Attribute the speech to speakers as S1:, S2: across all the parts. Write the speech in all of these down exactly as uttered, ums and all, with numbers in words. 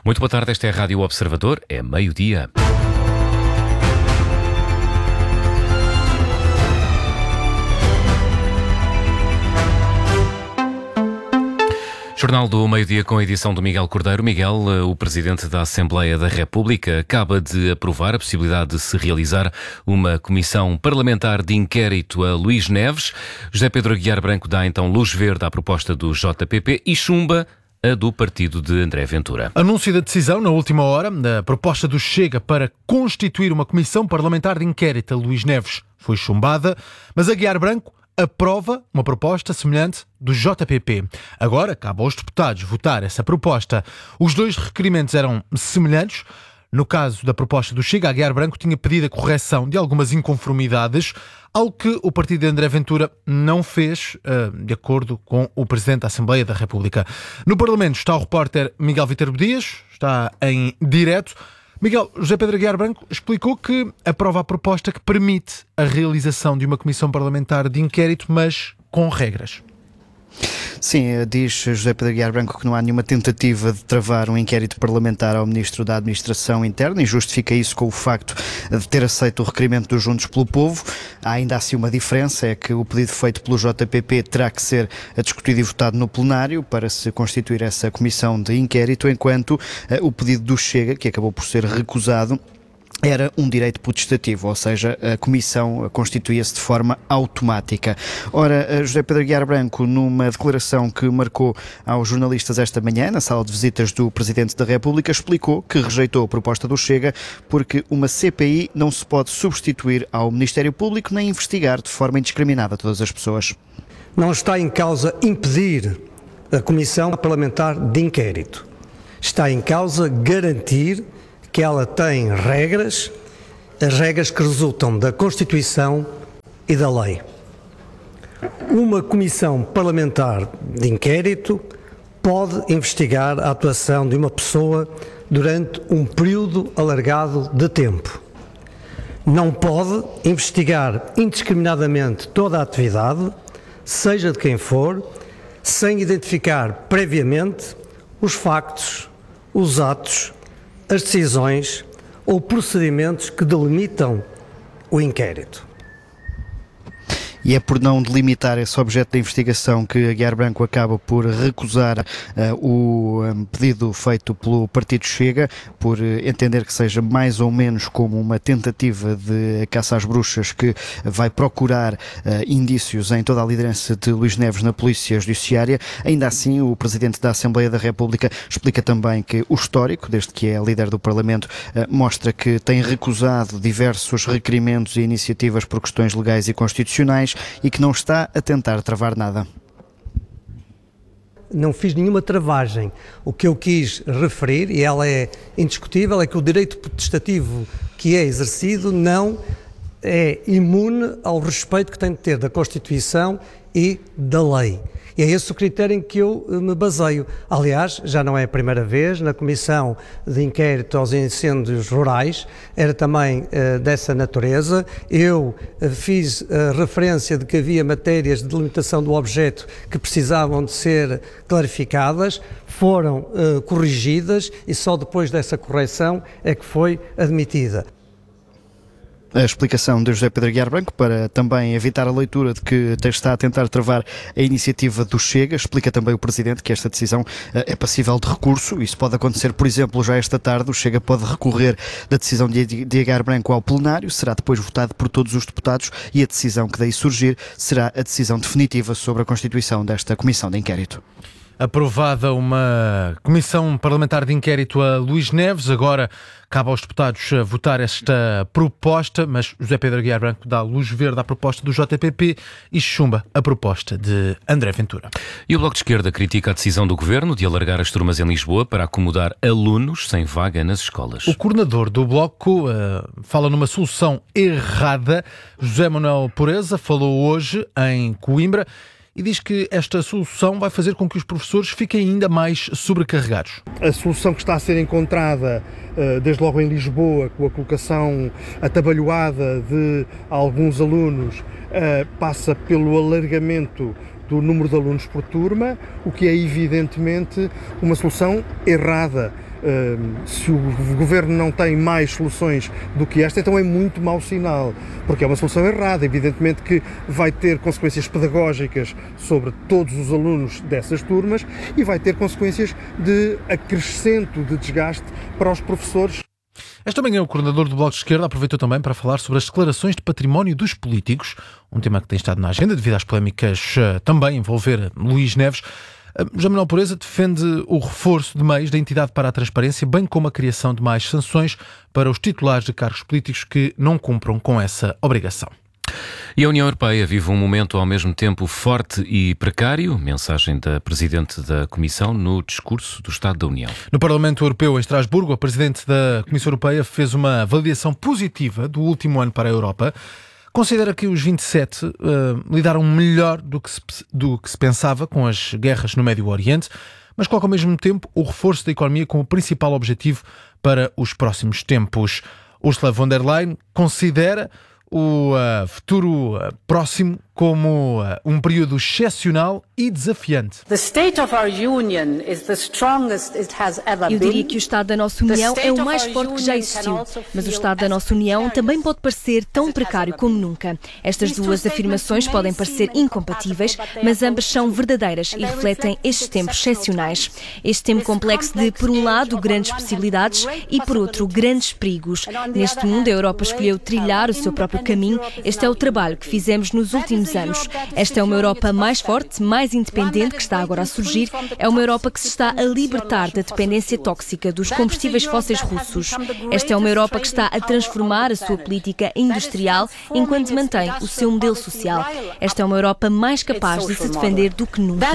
S1: Muito boa tarde, esta é a Rádio Observador, é meio-dia. Jornal do Meio-Dia com a edição do Miguel Cordeiro. Miguel, o Presidente da Assembleia da República, acaba de aprovar a possibilidade de se realizar uma comissão parlamentar de inquérito a Luís Neves. José Pedro Aguiar Branco dá então luz verde à proposta do J P P e chumba a do partido de André Ventura.
S2: Anúncio da decisão na última hora da proposta do Chega para constituir uma comissão parlamentar de inquérito a Luís Neves foi chumbada, mas Aguiar Branco aprova uma proposta semelhante do J P P. Agora cabe aos deputados votar essa proposta. Os dois requerimentos eram semelhantes. No caso da proposta do Chega, Aguiar Branco tinha pedido a correção de algumas inconformidades, algo que o partido de André Ventura não fez, de acordo com o Presidente da Assembleia da República. No Parlamento está o repórter Miguel Viterbo Dias, está em direto. Miguel, José Pedro Aguiar Branco explicou que aprova a proposta que permite a realização de uma comissão parlamentar de inquérito, mas com regras.
S3: Sim, diz José Pedro Aguiar Branco que não há nenhuma tentativa de travar um inquérito parlamentar ao Ministro da Administração Interna e justifica isso com o facto de ter aceito o requerimento dos Juntos pelo Povo. Há ainda assim uma diferença, é que o pedido feito pelo J P P terá que ser discutido e votado no plenário para se constituir essa comissão de inquérito, enquanto uh, o pedido do Chega, que acabou por ser recusado, era um direito potestativo, ou seja, a comissão constituía-se de forma automática. Ora, José Pedro Aguiar Branco, numa declaração que marcou aos jornalistas esta manhã, na sala de visitas do Presidente da República, explicou que rejeitou a proposta do Chega porque uma C P I não se pode substituir ao Ministério Público nem investigar de forma indiscriminada todas as pessoas.
S4: Não está em causa impedir a Comissão Parlamentar de Inquérito. Está em causa garantir que ela tem regras, as regras que resultam da Constituição e da lei. Uma comissão parlamentar de inquérito pode investigar a atuação de uma pessoa durante um período alargado de tempo. Não pode investigar indiscriminadamente toda a atividade, seja de quem for, sem identificar previamente os factos, os atos, as decisões ou procedimentos que delimitam o inquérito.
S3: E é por não delimitar esse objeto de investigação que Aguiar Branco acaba por recusar uh, o um, pedido feito pelo Partido Chega, por uh, entender que seja mais ou menos como uma tentativa de caça às bruxas que vai procurar uh, indícios em toda a liderança de Luís Neves na Polícia Judiciária. Ainda assim, o Presidente da Assembleia da República explica também que o histórico, desde que é líder do Parlamento, uh, mostra que tem recusado diversos requerimentos e iniciativas por questões legais e constitucionais e que não está a tentar travar nada.
S4: Não fiz nenhuma travagem. O que eu quis referir, e ela é indiscutível, é que o direito potestativo que é exercido não é imune ao respeito que tem de ter da Constituição e da lei. E é esse o critério em que eu me baseio. Aliás, já não é a primeira vez, na Comissão de Inquérito aos Incêndios Rurais, era também uh, dessa natureza. Eu uh, fiz uh, referência de que havia matérias de delimitação do objeto que precisavam de ser clarificadas, foram uh, corrigidas e só depois dessa correção é que foi admitida.
S3: A explicação de José Pedro Aguiar Branco para também evitar a leitura de que está a tentar travar a iniciativa do Chega. Explica também o Presidente que esta decisão é passível de recurso. Isso pode acontecer, por exemplo, já esta tarde. O Chega pode recorrer da decisão de Aguiar Branco ao plenário, será depois votado por todos os deputados e a decisão que daí surgir será a decisão definitiva sobre a constituição desta comissão de inquérito.
S2: Aprovada uma comissão parlamentar de inquérito a Luís Neves. Agora cabe aos deputados votar esta proposta, mas José Pedro Aguiar Branco dá luz verde à proposta do J P P e chumba a proposta de André Ventura.
S1: E o Bloco de Esquerda critica a decisão do Governo de alargar as turmas em Lisboa para acomodar alunos sem vaga nas escolas.
S2: O coordenador do Bloco uh, fala numa solução errada. José Manuel Pureza falou hoje em Coimbra e diz que esta solução vai fazer com que os professores fiquem ainda mais sobrecarregados.
S5: A solução que está a ser encontrada, desde logo em Lisboa, com a colocação atabalhoada de alguns alunos, passa pelo alargamento do número de alunos por turma, o que é evidentemente uma solução errada. Se o Governo não tem mais soluções do que esta, então é muito mau sinal, porque é uma solução errada. Evidentemente que vai ter consequências pedagógicas sobre todos os alunos dessas turmas e vai ter consequências de acrescento de desgaste para os professores.
S2: Esta manhã o coordenador do Bloco de Esquerda aproveitou também para falar sobre as declarações de património dos políticos, um tema que tem estado na agenda devido às polémicas também envolver Luís Neves. José Manuel Pureza defende o reforço de meios da entidade para a transparência, bem como a criação de mais sanções para os titulares de cargos políticos que não cumpram com essa obrigação.
S1: E a União Europeia vive um momento ao mesmo tempo forte e precário, mensagem da Presidente da Comissão no discurso do Estado da União.
S2: No Parlamento Europeu, em Estrasburgo, a Presidente da Comissão Europeia fez uma avaliação positiva do último ano para a Europa. Considera que os vinte e sete uh, lidaram melhor do que, se, do que se pensava com as guerras no Médio Oriente, mas coloca ao mesmo tempo o reforço da economia como principal objetivo para os próximos tempos. Ursula von der Leyen considera o uh, futuro uh, próximo como uh, um período excepcional e desafiante.
S6: Eu diria que o estado da nossa União é o mais forte que já existiu, mas o estado da nossa União também pode parecer tão precário como nunca. Estas duas afirmações podem parecer incompatíveis, mas ambas são verdadeiras e refletem estes tempos excepcionais. Este tempo complexo de, por um lado, grandes possibilidades e, por outro, grandes perigos. Neste mundo, a Europa escolheu trilhar o seu próprio caminho. Este é o trabalho que fizemos nos últimos anos. Esta é uma Europa mais forte, mais independente, que está agora a surgir. É uma Europa que se está a libertar da dependência tóxica dos combustíveis fósseis russos. Esta é uma Europa que está a transformar a sua política industrial enquanto mantém o seu modelo social. Esta é uma Europa mais capaz de se defender do que nunca.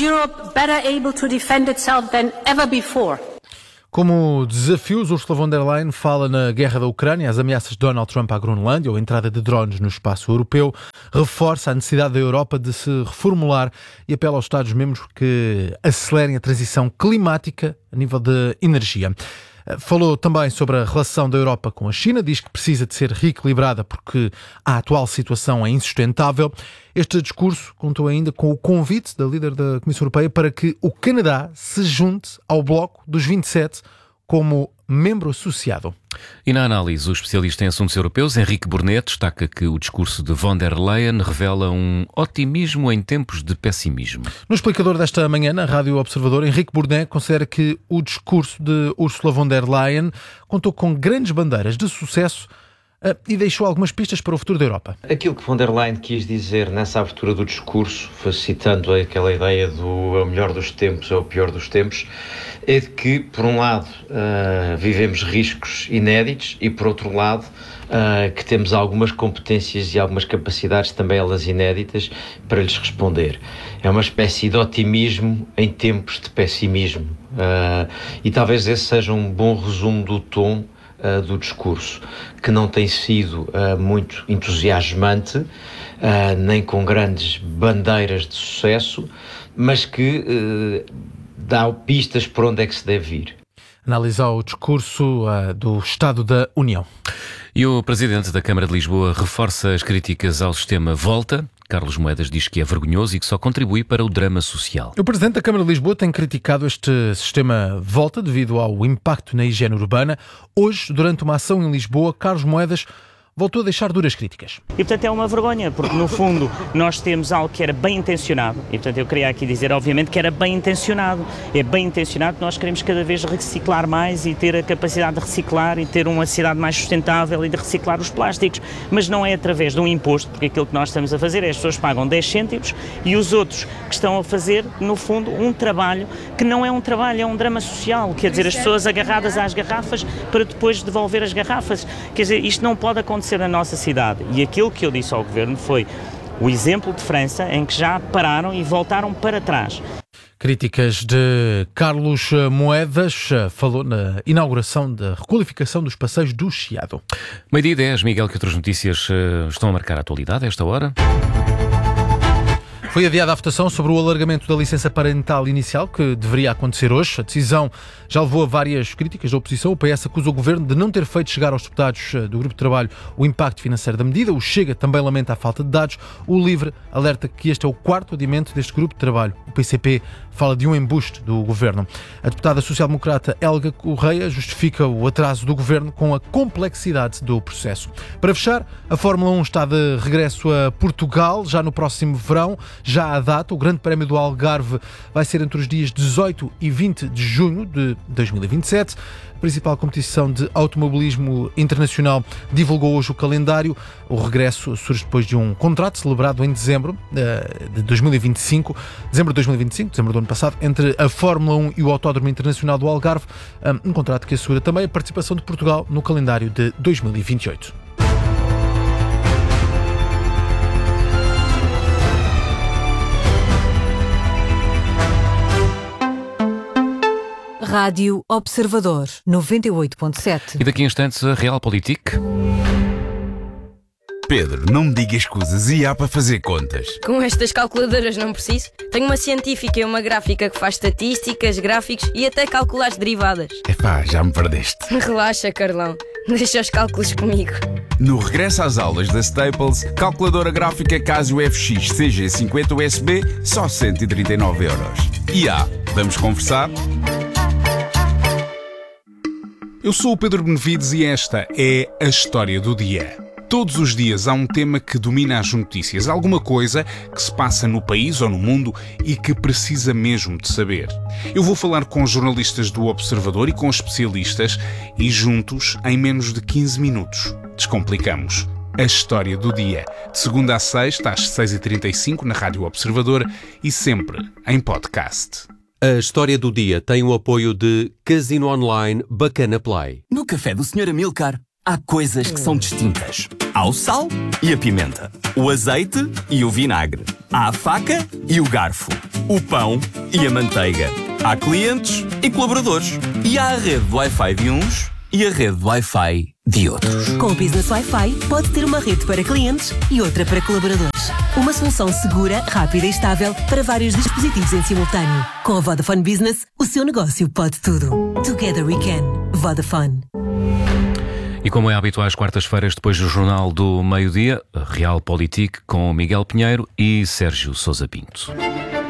S2: Como desafios, Ursula von der Leyen fala na guerra da Ucrânia, as ameaças de Donald Trump à Groenlândia ou a entrada de drones no espaço europeu, reforça a necessidade da Europa de se reformular e apela aos Estados-membros que acelerem a transição climática a nível de energia. Falou também sobre a relação da Europa com a China, diz que precisa de ser reequilibrada porque a atual situação é insustentável. Este discurso contou ainda com o convite da líder da Comissão Europeia para que o Canadá se junte ao bloco dos vinte e sete como membro associado.
S1: E na análise, o especialista em assuntos europeus, Henrique Burnet, destaca que o discurso de von der Leyen revela um otimismo em tempos de pessimismo.
S2: No explicador desta manhã, na Rádio Observador, Henrique Burnet considera que o discurso de Ursula von der Leyen contou com grandes bandeiras de sucesso Uh, e deixou algumas pistas para o futuro da Europa.
S7: Aquilo que von der Leyen quis dizer nessa abertura do discurso, citando aquela ideia do o melhor dos tempos ou o pior dos tempos, é de que, por um lado, uh, vivemos riscos inéditos e, por outro lado, uh, que temos algumas competências e algumas capacidades, também elas inéditas, para lhes responder. É uma espécie de otimismo em tempos de pessimismo. Uh, e talvez esse seja um bom resumo do tom Uh, do discurso, que não tem sido uh, muito entusiasmante, uh, nem com grandes bandeiras de sucesso, mas que uh, dá pistas por onde é que se deve ir.
S2: Analisar o discurso uh, do Estado da União.
S1: E o Presidente da Câmara de Lisboa reforça as críticas ao sistema Volta. Carlos Moedas diz que é vergonhoso e que só contribui para o drama social.
S2: O Presidente da Câmara de Lisboa tem criticado este sistema Volta devido ao impacto na higiene urbana. Hoje, durante uma ação em Lisboa, Carlos Moedas voltou a deixar duras críticas.
S8: E, portanto, é uma vergonha, porque, no fundo, nós temos algo que era bem intencionado. E, portanto, eu queria aqui dizer, obviamente, que era bem intencionado. É bem intencionado que nós queremos cada vez reciclar mais e ter a capacidade de reciclar e ter uma cidade mais sustentável e de reciclar os plásticos. Mas não é através de um imposto, porque aquilo que nós estamos a fazer é as pessoas pagam dez cêntimos e os outros que estão a fazer, no fundo, um trabalho que não é um trabalho, é um drama social. Quer dizer, as pessoas agarradas às garrafas para depois devolver as garrafas. Quer dizer, isto não pode acontecer na nossa cidade. E aquilo que eu disse ao Governo foi o exemplo de França, em que já pararam e voltaram para trás.
S2: Críticas de Carlos Moedas, falou na inauguração da requalificação dos passeios do Chiado.
S1: Meio-dia e dez, Miguel, que outras notícias estão a marcar a atualidade a esta hora?
S2: Foi adiada a votação sobre o alargamento da licença parental inicial, que deveria acontecer hoje. A decisão já levou a várias críticas da oposição. O P S acusa o Governo de não ter feito chegar aos deputados do Grupo de Trabalho o impacto financeiro da medida. O Chega também lamenta a falta de dados. O LIVRE alerta que este é o quarto adiamento deste Grupo de Trabalho. O P C P fala de um embuste do Governo. A deputada social-democrata Helga Correia justifica o atraso do Governo com a complexidade do processo. Para fechar, a Fórmula um está de regresso a Portugal, já no próximo verão. Já há data, o Grande Prémio do Algarve vai ser entre os dias dezoito e vinte de junho de dois mil e vinte e sete. A principal competição de automobilismo internacional divulgou hoje o calendário. O regresso surge depois de um contrato celebrado em dezembro de dois mil e vinte e cinco, dezembro de dois mil e vinte e cinco, dezembro do ano passado, entre a Fórmula um e o Autódromo Internacional do Algarve, um contrato que assegura também a participação de Portugal no calendário de dois mil e vinte e oito.
S9: Rádio Observador, noventa e oito ponto sete.
S1: E daqui a instantes a Realpolitik.
S10: Pedro, não me digas escusas e há para fazer contas.
S11: Com estas calculadoras não preciso. Tenho uma científica e uma gráfica que faz estatísticas, gráficos e até calcular as derivadas.
S10: Epá, já me perdeste.
S11: Relaxa, Carlão. Deixa os cálculos comigo.
S10: No regresso às aulas da Staples, calculadora gráfica Casio F X C G cinquenta U S B, só cento e trinta e nove euros. E há, vamos conversar?
S12: Eu sou o Pedro Benevides e esta é a História do Dia. Todos os dias há um tema que domina as notícias, alguma coisa que se passa no país ou no mundo e que precisa mesmo de saber. Eu vou falar com jornalistas do Observador e com especialistas e juntos, em menos de quinze minutos, descomplicamos a História do Dia. De segunda a sexta, às seis e trinta e cinco, na Rádio Observador e sempre em podcast.
S13: A História do Dia tem o apoio de Casino Online Bacana Play.
S14: No café do senhor Amilcar há coisas que são distintas. Há o sal e a pimenta, o azeite e o vinagre, há a faca e o garfo, o pão e a manteiga. Há clientes e colaboradores. E há a rede de Wi-Fi de uns e a rede de Wi-Fi de outros.
S9: Com o Business Wi-Fi pode ter uma rede para clientes e outra para colaboradores. Uma solução segura, rápida e estável para vários dispositivos em simultâneo. Com a Vodafone Business, o seu negócio pode tudo. Together we can. Vodafone.
S1: E como é habitual às quartas-feiras, depois do Jornal do Meio-Dia, Realpolitik com Miguel Pinheiro e Sérgio Sousa Pinto.